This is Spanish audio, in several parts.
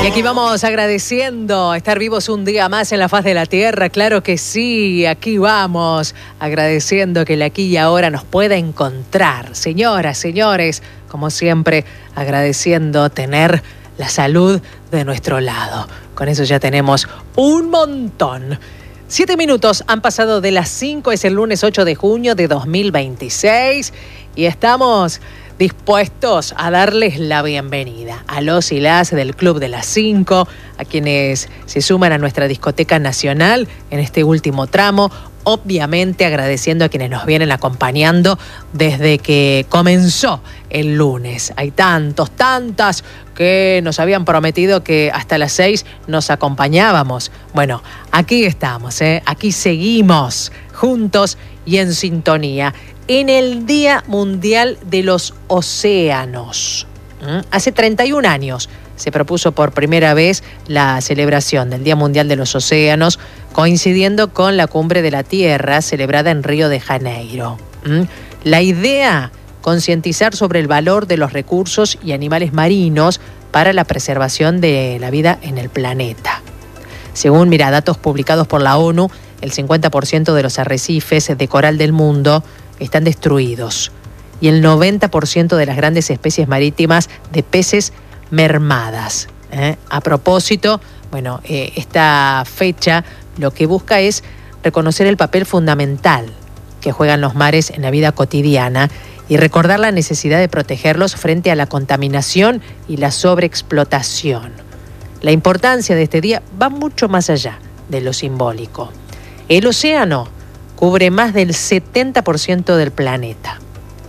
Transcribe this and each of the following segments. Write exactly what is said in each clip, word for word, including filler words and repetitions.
Y aquí vamos agradeciendo estar vivos un día más en la faz de la tierra. Claro que sí, aquí vamos agradeciendo que el aquí y ahora nos pueda encontrar. Señoras, señores, como siempre, agradeciendo tener la salud de nuestro lado. Con eso ya tenemos un montón. Siete minutos han pasado de las cinco, es el lunes ocho de junio de dos mil veintiséis y estamos dispuestos a darles la bienvenida a los y las del Club de las cinco, a quienes se suman a nuestra discoteca nacional en este último tramo, obviamente agradeciendo a quienes nos vienen acompañando desde que comenzó el lunes. Hay tantos, tantas que nos habían prometido que hasta las seis nos acompañábamos. Bueno, aquí estamos, ¿eh? Aquí seguimos juntos y en sintonía. En el Día Mundial de los Océanos. ¿Mm? Hace treinta y un años se propuso por primera vez la celebración del Día Mundial de los Océanos, coincidiendo con la Cumbre de la Tierra celebrada en Río de Janeiro. ¿Mm? La idea, concientizar sobre el valor de los recursos y animales marinos para la preservación de la vida en el planeta. Según mira, datos publicados por la ONU, el cincuenta por ciento de los arrecifes de coral del mundo están destruidos y el noventa por ciento de las grandes especies marítimas de peces mermadas. ¿eh? A propósito, bueno, eh, esta fecha lo que busca es reconocer el papel fundamental que juegan los mares en la vida cotidiana y recordar la necesidad de protegerlos frente a la contaminación y la sobreexplotación. La importancia de este día va mucho más allá de lo simbólico. El océano cubre más del setenta por ciento del planeta.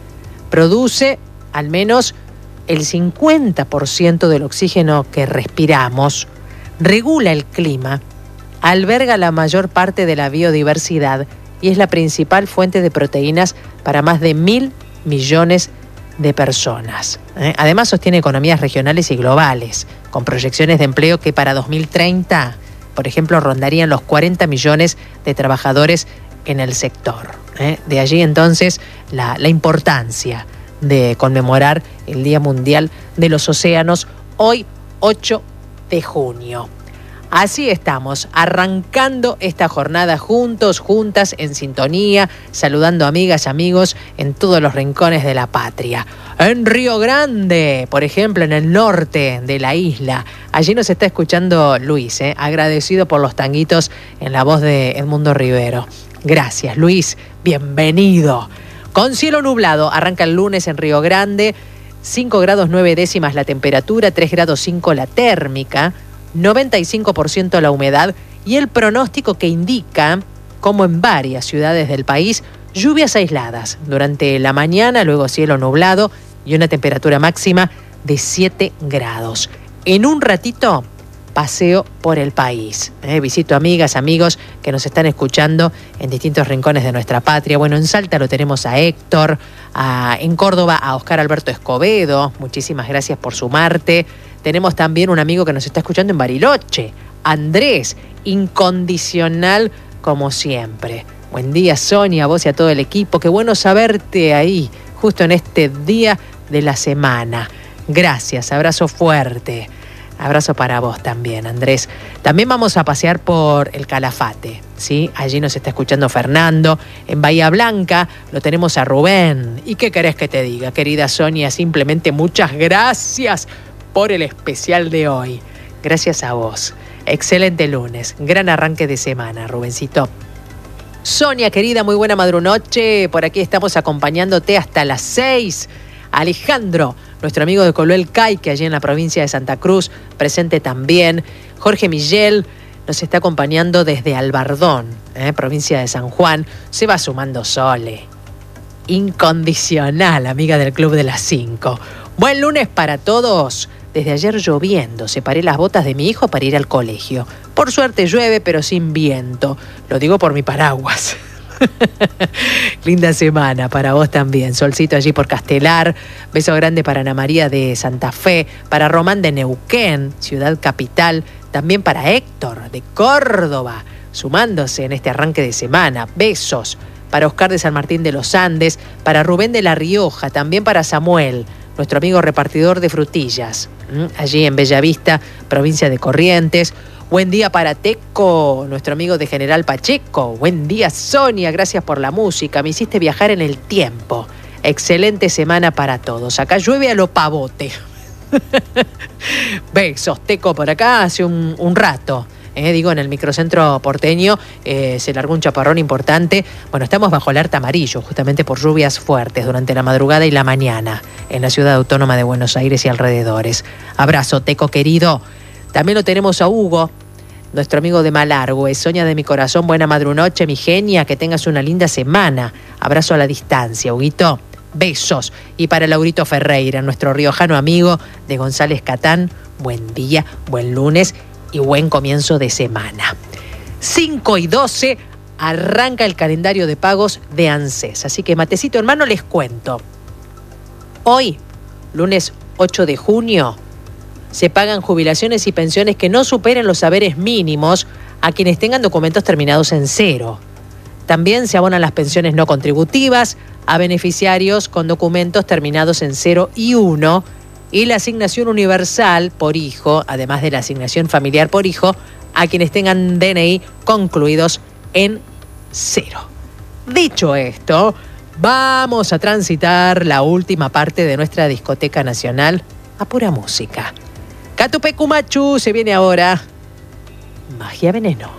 Produce al menos el cincuenta por ciento del oxígeno que respiramos, regula el clima, alberga la mayor parte de la biodiversidad y es la principal fuente de proteínas para más de mil millones de personas. ¿eh? Además, sostiene economías regionales y globales, con proyecciones de empleo que para dos mil treinta, por ejemplo, rondarían los cuarenta millones de trabajadores en el sector. ¿eh? De allí entonces la, la importancia de conmemorar el Día Mundial de los Océanos hoy ocho de junio. Así estamos, arrancando esta jornada juntos, juntas, en sintonía, saludando amigas, amigos en todos los rincones de la patria. En Río Grande, por ejemplo, en el norte de la isla, allí nos está escuchando Luis, ¿eh? agradecido por los tanguitos en la voz de Edmundo Rivero. Gracias, Luis, bienvenido. Con cielo nublado, arranca el lunes en Río Grande, cinco grados nueve décimas la temperatura, tres grados cinco la térmica, noventa y cinco por ciento la humedad y el pronóstico que indica, como en varias ciudades del país, lluvias aisladas durante la mañana, luego cielo nublado y una temperatura máxima de siete grados. En un ratito, paseo por el país. Eh, visito amigas, amigos que nos están escuchando en distintos rincones de nuestra patria. Bueno, en Salta lo tenemos a Héctor, a, en Córdoba a Oscar Alberto Escobedo. Muchísimas gracias por sumarte. Tenemos también un amigo que nos está escuchando en Bariloche, Andrés, incondicional como siempre. Buen día, Sonia, a vos y a todo el equipo. Qué bueno saberte ahí, justo en este día de la semana. Gracias, abrazo fuerte. Abrazo para vos también, Andrés. También vamos a pasear por el Calafate, ¿sí? Allí nos está escuchando Fernando. En Bahía Blanca lo tenemos a Rubén. ¿Y qué querés que te diga, querida Sonia? Simplemente muchas gracias por el especial de hoy. Gracias a vos. Excelente lunes. Gran arranque de semana, Rubencito. Sonia, querida, muy buena madrunoche. Por aquí estamos acompañándote hasta las seis. Alejandro, nuestro amigo de Coloel Caique, allí en la provincia de Santa Cruz, presente también. Jorge Miguel nos está acompañando desde Albardón, ¿eh? provincia de San Juan. Se va sumando Sole. Incondicional, amiga del Club de las cinco. Buen lunes para todos. Desde ayer lloviendo, separé las botas de mi hijo para ir al colegio. Por suerte llueve, pero sin viento. Lo digo por mi paraguas. Linda semana para vos también. Solcito allí por Castelar. Beso grande para Ana María de Santa Fe, para Román de Neuquén, ciudad capital. También para Héctor de Córdoba, sumándose en este arranque de semana. Besos para Oscar de San Martín de los Andes, para Rubén de La Rioja, también para Samuel, nuestro amigo repartidor de frutillas, ¿m? allí en Bellavista, provincia de Corrientes. Buen día para Teco, nuestro amigo de General Pacheco. Buen día, Sonia, gracias por la música. Me hiciste viajar en el tiempo. Excelente semana para todos. Acá llueve a lo pavote. Besos, Teco, por acá hace un, un rato. Eh, digo, en el microcentro porteño eh, se largó un chaparrón importante. Bueno, estamos bajo alerta amarillo, justamente por lluvias fuertes durante la madrugada y la mañana en la ciudad autónoma de Buenos Aires y alrededores. Abrazo, Teco querido. También lo tenemos a Hugo, nuestro amigo de Malargüe. Sonia de mi corazón, buena madrunoche, mi genia, que tengas una linda semana. Abrazo a la distancia, Huguito. Besos. Y para Laurito Ferreira, nuestro riojano amigo de González Catán, buen día, buen lunes y buen comienzo de semana. cinco y doce arranca el calendario de pagos de ANSES. Así que, matecito hermano, les cuento. Hoy, lunes ocho de junio, se pagan jubilaciones y pensiones que no superen los saberes mínimos a quienes tengan documentos terminados en cero. También se abonan las pensiones no contributivas a beneficiarios con documentos terminados en cero y uno y la asignación universal por hijo, además de la asignación familiar por hijo, a quienes tengan D N I concluidos en cero. Dicho esto, vamos a transitar la última parte de nuestra discoteca nacional a pura música. Catupecumachu se viene ahora. Magia Veneno.